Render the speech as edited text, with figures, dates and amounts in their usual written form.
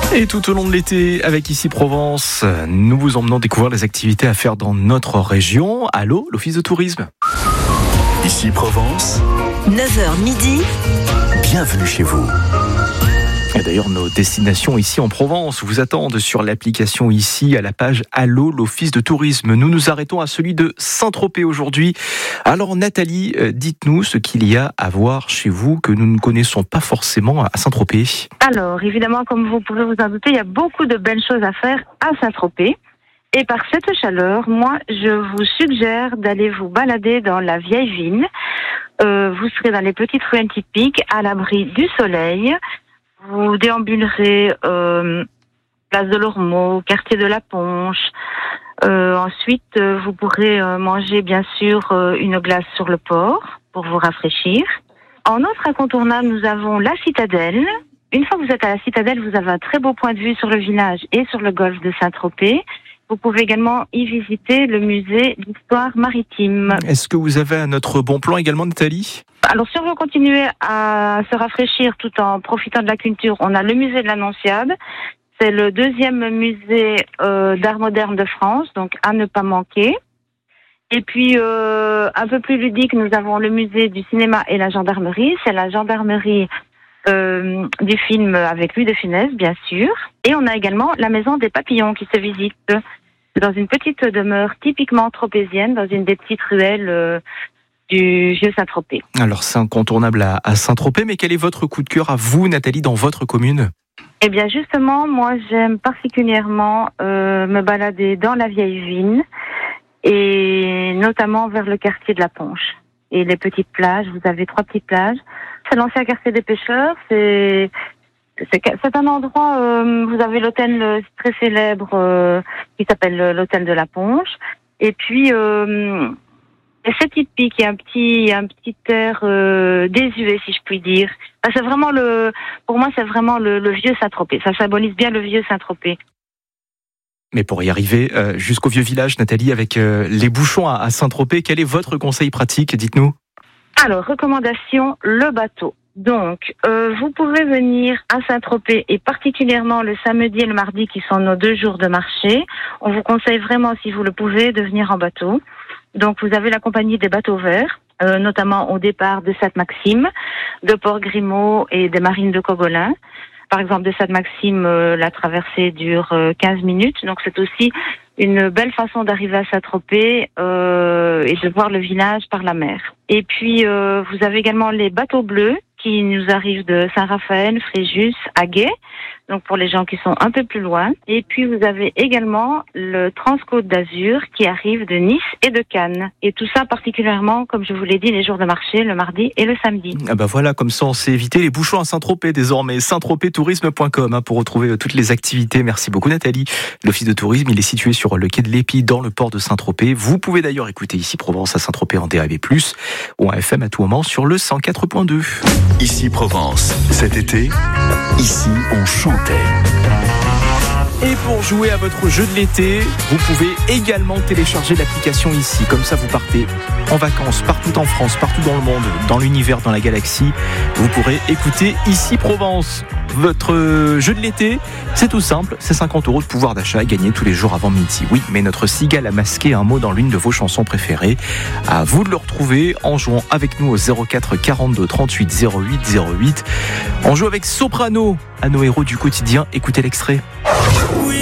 Et tout au long de l'été, avec Ici Provence, nous vous emmenons découvrir les activités à faire dans notre région. Allô, l'Office de tourisme. Ici Provence, 9h midi. Bienvenue chez vous. Et d'ailleurs, nos destinations ici en Provence vous attendent sur l'application ici à la page Allô, l'Office de tourisme. Nous nous arrêtons à celui de Saint-Tropez aujourd'hui. Alors Nathalie, dites-nous ce qu'il y a à voir chez vous que nous ne connaissons pas forcément à Saint-Tropez. Alors, évidemment, comme vous pouvez vous en douter, il y a beaucoup de belles choses à faire à Saint-Tropez. Et par cette chaleur, moi, je vous suggère d'aller vous balader dans la vieille ville. Vous serez dans les petites ruelles typiques, à l'abri du soleil. Vous déambulerez place de l'Ormeau, quartier de la Ponche. Ensuite, vous pourrez manger, bien sûr, une glace sur le port pour vous rafraîchir. En autre incontournable, nous avons la citadelle. Une fois que vous êtes à la citadelle, vous avez un très beau point de vue sur le village et sur le golfe de Saint-Tropez. Vous pouvez également y visiter le musée d'histoire maritime. Est-ce que vous avez un autre bon plan également, Nathalie ? Alors, si on veut continuer à se rafraîchir tout en profitant de la culture, on a le musée de l'Annonciade. C'est le deuxième musée d'art moderne de France, donc à ne pas manquer. Et puis, un peu plus ludique, nous avons le musée du cinéma et la gendarmerie. C'est la gendarmerie du film avec Louis de Funès, bien sûr. Et on a également la maison des papillons qui se visite. C'est dans une petite demeure typiquement tropézienne, dans une des petites ruelles du vieux Saint-Tropez. Alors c'est incontournable à Saint-Tropez, mais quel est votre coup de cœur à vous, Nathalie, dans votre commune ? Eh bien justement, moi j'aime particulièrement me balader dans la vieille ville et notamment vers le quartier de la Ponche et les petites plages. Vous avez 3 petites plages. C'est l'ancien quartier des pêcheurs. C'est un endroit, vous avez l'hôtel très célèbre qui s'appelle l'hôtel de la Ponche. Et puis c'est typique, il y a un petit air désuet, si je puis dire. C'est vraiment pour moi, c'est vraiment le vieux Saint-Tropez. Ça symbolise bien le vieux Saint-Tropez. Mais pour y arriver jusqu'au vieux village, Nathalie, avec les bouchons à Saint-Tropez, quel est votre conseil pratique ? Dites-nous. Alors, recommandation, le bateau. Donc, vous pouvez venir à Saint-Tropez et particulièrement le samedi et le mardi qui sont nos 2 jours de marché. On vous conseille vraiment, si vous le pouvez, de venir en bateau. Donc, vous avez la compagnie des bateaux verts, notamment au départ de Sainte-Maxime, de Port-Grimaud et des Marines de Cogolin. Par exemple, de Sainte-Maxime, la traversée dure 15 minutes. Donc, c'est aussi une belle façon d'arriver à Saint-Tropez et de voir le village par la mer. Et puis, vous avez également les bateaux bleus qui nous arrivent de Saint-Raphaël, Fréjus, Aguet, donc pour les gens qui sont un peu plus loin. Et puis, vous avez également le Transcôte d'Azur qui arrive de Nice et de Cannes. Et tout ça particulièrement, comme je vous l'ai dit, les jours de marché, le mardi et le samedi. Ah bah voilà, comme ça on s'est évité les bouchons à Saint-Tropez désormais. saint-tropez-tourisme.com pour retrouver toutes les activités. Merci beaucoup Nathalie. L'Office de tourisme, il est situé sur le quai de l'Épi dans le port de Saint-Tropez. Vous pouvez d'ailleurs écouter Ici Provence à Saint-Tropez en DAB+, ou en FM à tout moment sur le 104.2. Ici Provence, cet été, ici on chantait. Et pour jouer à votre jeu de l'été, vous pouvez également télécharger l'application ici. Comme ça, vous partez en vacances partout en France, partout dans le monde, dans l'univers, dans la galaxie. Vous pourrez écouter Ici Provence. Votre jeu de l'été, c'est tout simple, c'est 50 € de pouvoir d'achat à gagner tous les jours avant midi. Oui, mais notre cigale a masqué un mot dans l'une de vos chansons préférées. À vous de le retrouver en jouant avec nous au 04 42 38 08 08. On joue avec Soprano, à nos héros du quotidien. Écoutez l'extrait.